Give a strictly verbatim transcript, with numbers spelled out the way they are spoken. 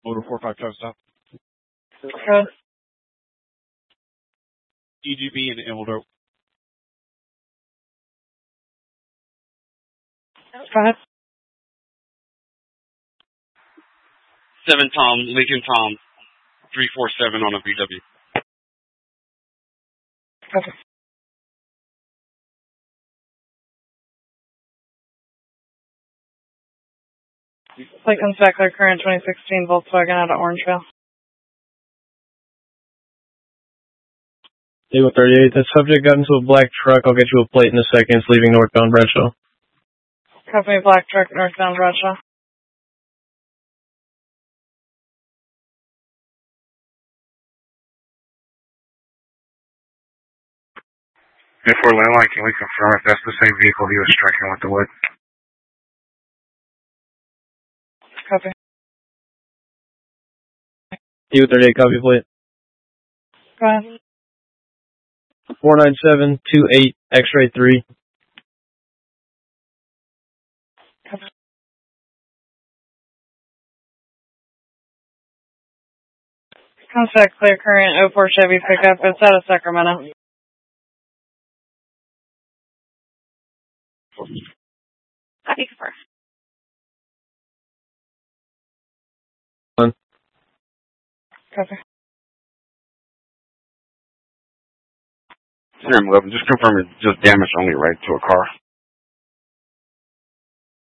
Motor four five truck stop. Code. E G B and Emerald Oak. Five. Seven Tom, Lincoln Tom, three four seven on a V W. Okay. Lincoln Speckler, current twenty sixteen Volkswagen out of Orangeville. Table thirty-eight, the subject got into a black truck. I'll get you a plate in a second. It's leaving northbound Bradshaw. Company black truck, northbound Bradshaw. Before landline, can we confirm if that's the same vehicle he was striking with the wood? Copy. Table thirty-eight, copy plate. Go ahead. four nine seven two eight X-ray three. Copy. Contact clear current oh four Chevy pickup. It's out of Sacramento. Copy confirm. One. Copy. eleven, just confirm it's just damage only, right, to a car?